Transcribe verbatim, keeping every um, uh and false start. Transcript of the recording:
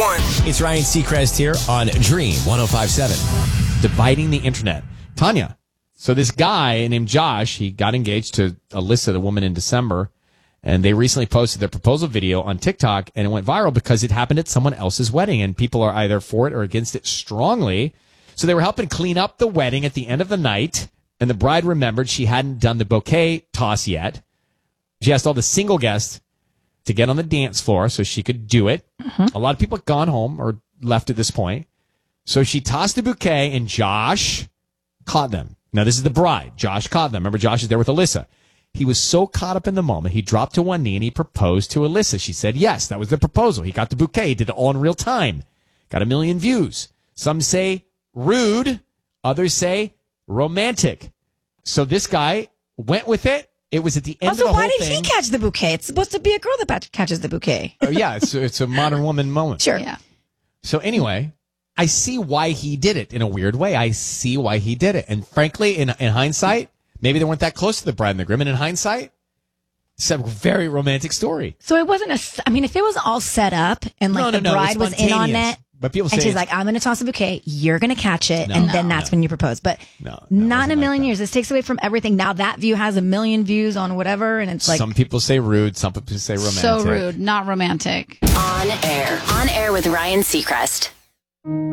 one. It's Ryan Seacrest here on Dream one oh five point seven. Dividing the internet. Tanya. So this guy named Josh, he got engaged to Alyssa, the woman, in December. And they recently posted their proposal video on TikTok, and it went viral because it happened at someone else's wedding, and people are either for it or against it strongly. So they were helping clean up the wedding at the end of the night, and the bride remembered she hadn't done the bouquet toss yet. She asked all the single guests to get on the dance floor so she could do it. Mm-hmm. A lot of people had gone home or left at this point. So she tossed the bouquet, and Josh caught them. Now, this is the bride. Josh caught them. Remember, Josh is there with Alyssa. He was so caught up in the moment, he dropped to one knee and he proposed to Alyssa. She said yes. That was the proposal. He got the bouquet. He did it all in real time. Got a million views. Some say rude. Others say romantic. So this guy went with it. It was at the end also, of the whole why did thing. he catch the bouquet? It's supposed to be a girl that catches the bouquet. Oh, yeah, it's, it's a modern woman moment. Sure. Yeah. So anyway, I see why he did it in a weird way. I see why he did it. And frankly, in, in hindsight, maybe they weren't that close to the bride and the groom. And in hindsight, it's a very romantic story. So it wasn't a, I mean, if it was all set up and like No, no, the no, it bride was in on spontaneous. it, But people say and she's it's- like, I'm going to toss a bouquet, you're going to catch it, No, and no, then that's no. when you propose. But No, no, it not in a wasn't million like that. years. This takes away from everything. Now that view has a million views on whatever, and it's like, some people say rude, some people say romantic. So rude, not romantic. On air. On air with Ryan Seacrest.